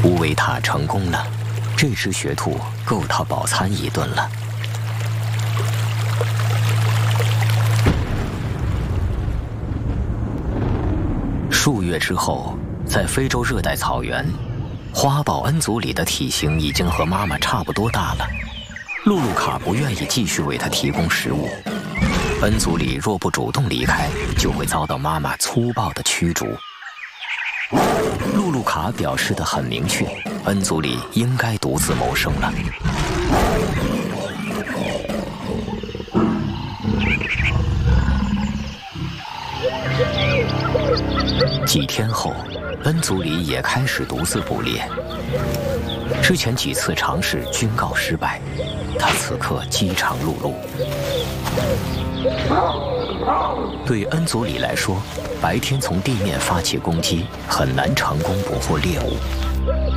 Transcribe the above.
无为塔成功了，这只学兔够他饱餐一顿了。数月之后，在非洲热带草原，花豹恩祖里的体型已经和妈妈差不多大了。露露卡不愿意继续为他提供食物，恩祖里若不主动离开，就会遭到妈妈粗暴的驱逐。露露卡表示得很明确，恩祖里应该独自谋生了。几天后，恩祖里也开始独自捕猎。之前几次尝试均告失败，他此刻饥肠辘辘。对恩祖里来说，白天从地面发起攻击很难成功捕获猎物。